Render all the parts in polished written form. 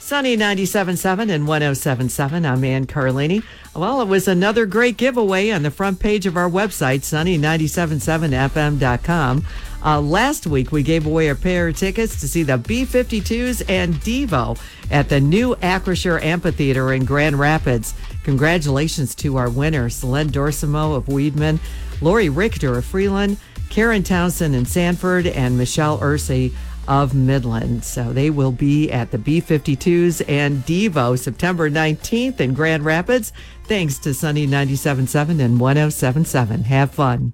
Sunny 97.7 and 107.7. I'm Ann Carlini. Well, it was another great giveaway on the front page of our website, sunny977fm.com. Last week, we gave away a pair of tickets to see the B-52s and Devo at the new Acrisure Amphitheater in Grand Rapids. Congratulations to our winners, Len Dorsimo of Weedman, Lori Richter of Freeland, Karen Townsend in Sanford, and Michelle Ursay of Midland. So they will be at the B-52s and Devo September 19th in Grand Rapids. Thanks to Sunny 97.7 and 107.7. Have fun.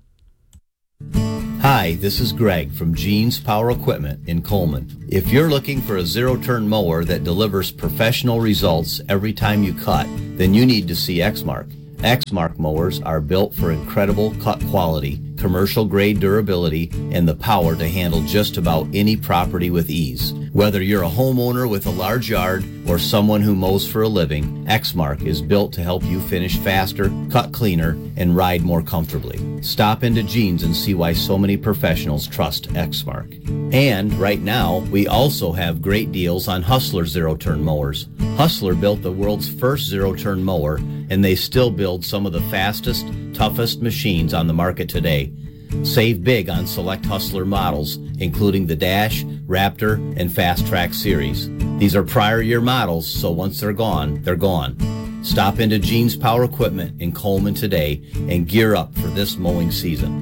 Hi, this is Greg from Gene's Power Equipment in Coleman. If you're looking for a zero-turn mower that delivers professional results every time you cut, then you need to see Exmark. Exmark mowers are built for incredible cut quality, commercial-grade durability, and the power to handle just about any property with ease. Whether you're a homeowner with a large yard or someone who mows for a living, Exmark is built to help you finish faster, cut cleaner, and ride more comfortably. Stop into Gene's and see why so many professionals trust Exmark. And right now, we also have great deals on Hustler zero-turn mowers. Hustler built the world's first zero-turn mower, and they still build some of the fastest, toughest machines on the market today. Save big on select Hustler models, including the Dash, Raptor, and Fast Track series. These are prior year models, so once they're gone, they're gone. Stop into Gene's Power Equipment in Coleman today and gear up for this mowing season.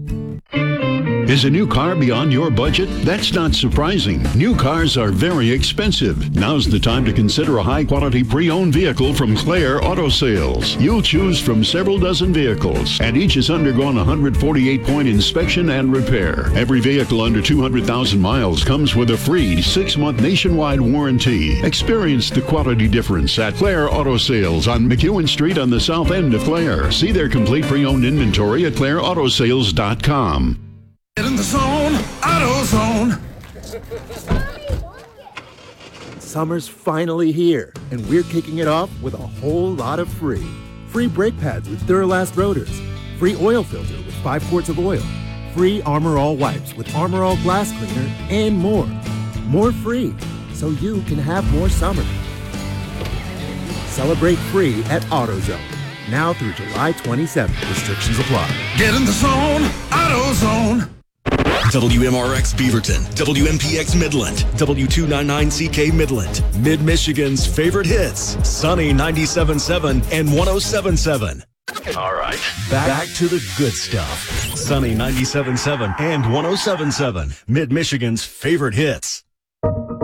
Is a new car beyond your budget? That's not surprising. New cars are very expensive. Now's the time to consider a high-quality pre-owned vehicle from Claire Auto Sales. You'll choose from several dozen vehicles, and each has undergone a 148-point inspection and repair. Every vehicle under 200,000 miles comes with a free 6-month nationwide warranty. Experience the quality difference at Claire Auto Sales on McEwen Street on the south end of Claire. See their complete pre-owned inventory at ClaireAutoSales.com. Get in the zone, AutoZone. Summer's finally here, and we're kicking it off with a whole lot of free. Free brake pads with Duralast rotors. Free oil filter with 5 quarts of oil. Free Armor All wipes with Armor All glass cleaner, and more. More free, so you can have more summer. Celebrate free at AutoZone. Now through July 27th. Restrictions apply. Get in the zone, AutoZone. WMRX Beaverton, WMPX Midland, W299CK Midland, Mid-Michigan's favorite hits, Sunny 97.7 and 107.7. All right. Back to the good stuff. Sunny 97.7 and 107.7, Mid-Michigan's favorite hits.